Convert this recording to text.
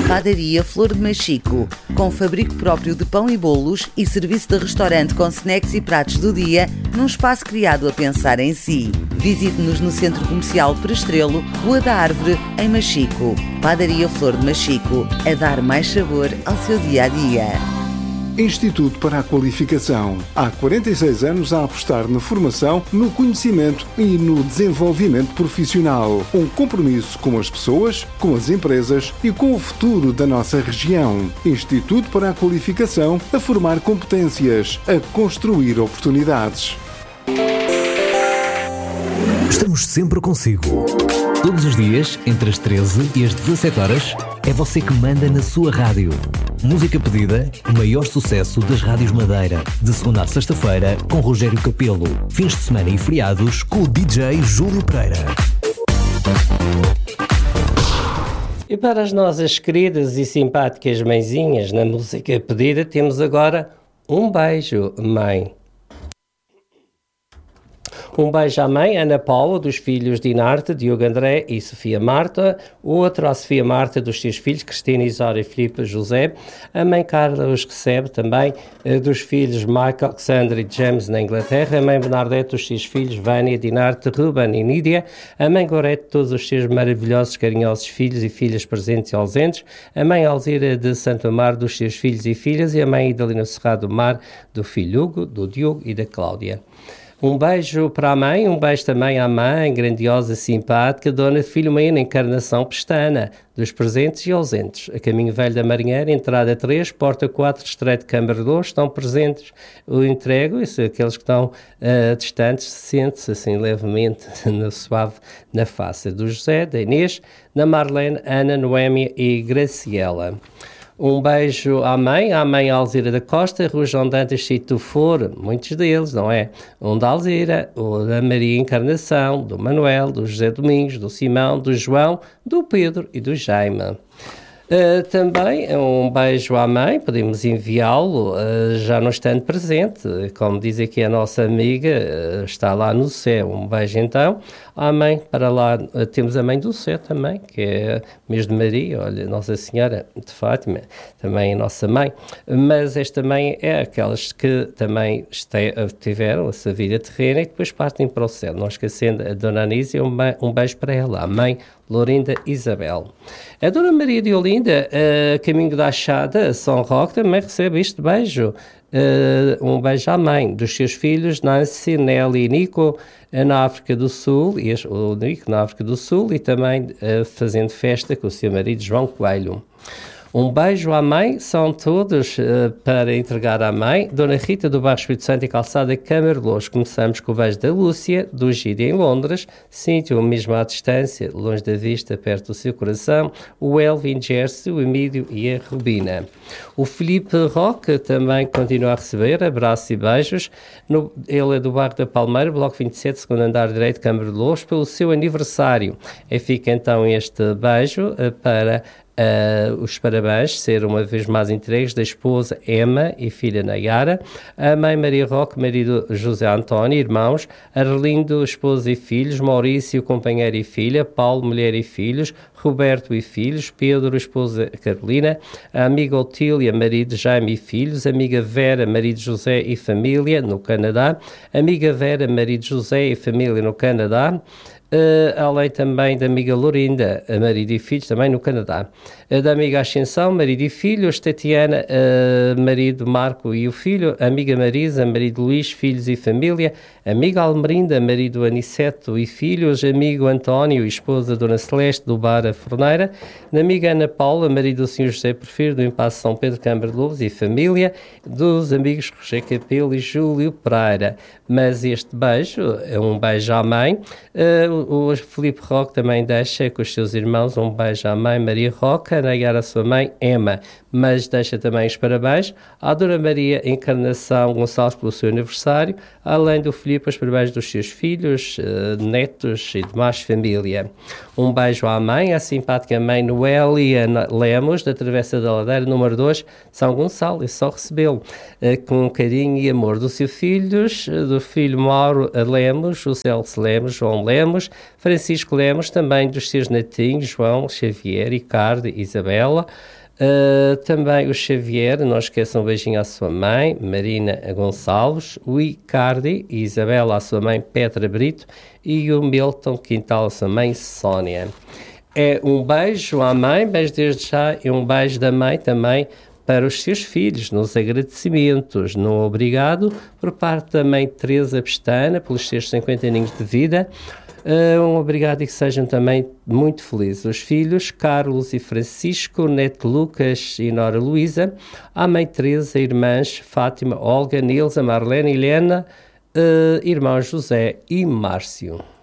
Padaria Flor de Machico, com fabrico próprio de pão e bolos e serviço de restaurante com snacks e pratos do dia, num espaço criado a pensar em si. Visite-nos no Centro Comercial Prestrelo, Rua da Árvore, em Machico. Padaria Flor de Machico, a dar mais sabor ao seu dia-a-dia. Instituto para a Qualificação. Há 46 anos a apostar na formação, no conhecimento e no desenvolvimento profissional. Um compromisso com as pessoas, com as empresas e com o futuro da nossa região. Instituto para a Qualificação, a formar competências, a construir oportunidades. Estamos sempre consigo. Todos os dias, entre as 13 e as 17 horas, é você que manda na sua rádio. Música pedida, o maior sucesso das rádios Madeira. De segunda a sexta-feira, com Rogério Capelo. Fins de semana e feriados, com o DJ Júlio Pereira. E para as nossas queridas e simpáticas mãezinhas na música pedida, temos agora Um Beijo, Mãe. Um beijo à mãe, Ana Paula, dos filhos Dinarte, Diogo André e Sofia Marta. Outro à Sofia Marta, dos seus filhos, Cristina, Isória, Filipe, José. A mãe Carla os recebe também, dos filhos Michael, Alexandre e James, na Inglaterra. A mãe Bernadette, dos seus filhos Vânia, Dinarte, Ruben e Nídia. A mãe Gorete, todos os seus maravilhosos, carinhosos filhos e filhas presentes e ausentes. A mãe Alzira de Santo Amaro, dos seus filhos e filhas. E a mãe Idalina Serrado do Mar, do filho Hugo, do Diogo e da Cláudia. Um beijo para a mãe, um beijo também à mãe, grandiosa, simpática, Dona Filomena Encarnação Pestana, dos presentes e ausentes. A Caminho Velho da Marinheira, entrada 3, porta 4, Estreito de Câmara 2, estão presentes. O entrego, aqueles que estão distantes, sente-se assim levemente, no suave, na face do José, da Inês, da Marlene, Ana, Noémia e Graciela. Um beijo à mãe Alzira da Costa, Rua João Dantas, Sítio For, muitos deles, não é? Um da Alzira, o da Maria Encarnação, do Manuel, do José Domingos, do Simão, do João, do Pedro e do Jaime. Também um beijo à mãe, podemos enviá-lo já não estando presente, como diz aqui a nossa amiga, está lá no céu. Um beijo então à mãe, para lá temos a mãe do céu também, que é mesmo de Maria, olha, Nossa Senhora de Fátima, também a nossa mãe, mas esta mãe é aquelas que também tiveram a sua vida terrena e depois partem para o céu, não esquecendo a Dona Anísia, um beijo para ela, a mãe Lourinda Isabel. A Dona Maria de Olinda, caminho da Achada, São Roque, também recebe este beijo. Um beijo à mãe dos seus filhos, Nancy, Nelly e Nico, na África do Sul, o Nico na África do Sul, e também fazendo festa com o seu marido João Coelho. Um beijo à mãe, são todos para entregar à mãe. Dona Rita do Bairro Espírito Santo e Calçada Câmara Lourdes. Começamos com o beijo da Lúcia, do Gide em Londres, Cíntia, mesmo à distância, longe da vista, perto do seu coração, o Elvin Gersi, o Emílio e a Rubina. O Filipe Roque também continua a receber abraços e beijos. Ele é do Bairro da Palmeira, Bloco 27, segundo andar direito, Câmara de Lourdes, pelo seu aniversário. E fica então este beijo para os parabéns, ser uma vez mais entregues da esposa Emma e filha Nayara, a mãe Maria Roque, marido José António, irmãos, Arlindo, esposa e filhos, Maurício, companheiro e filha, Paulo, mulher e filhos, Roberto e filhos, Pedro, esposa Carolina, a amiga Otília, marido Jaime e filhos, amiga Vera, marido José e família, no Canadá, amiga Vera, marido José e família, no Canadá, além também da amiga Lourinda, marido e filhos, também no Canadá. Da amiga Ascensão, marido e filhos, Tatiana, marido Marco e o filho, amiga Marisa, marido Luís, filhos e família, amiga Almerinda, marido Aniceto e filhos, amigo António e esposa Dona Celeste do Bar A Forneira, da amiga Ana Paula, marido do Sr. José Porfírio do Impasse São Pedro, Câmara de Lourdes e família, dos amigos Roger Capelo e Júlio Pereira. Mas este beijo é um beijo à mãe. O Filipe Roque também deixa com os seus irmãos um beijo à mãe Maria Roque, a negar a sua mãe Emma, mas deixa também os parabéns à Dona Maria Encarnação Gonçalves pelo seu aniversário, além do Filipe os parabéns dos seus filhos, netos e demais família. Um beijo à mãe, a simpática mãe Noélia Lemos, da Travessa da Ladeira, número 2, São Gonçalo, e só recebê-lo com carinho e amor dos seus filhos, do filho Mauro Lemos, o Celso Lemos, João Lemos, Francisco Lemos, também dos seus netinhos, João, Xavier, Ricardo e Isabela, Também o Xavier, não esqueçam um beijinho à sua mãe, Marina Gonçalves, o Icardi e Isabela à sua mãe, Petra Brito, e o Milton Quintal à sua mãe, Sónia. É um beijo à mãe, beijo desde já, e um beijo da mãe também para os seus filhos, nos agradecimentos, no obrigado, por parte da mãe Teresa Pestana, pelos seus 50 aninhos de vida. Um obrigado e que sejam também muito felizes. Os filhos, Carlos e Francisco, neto Lucas e nora Luísa, a mãe Teresa, irmãs Fátima, Olga, Nilza, Marlene, Helena, irmão José e Márcio.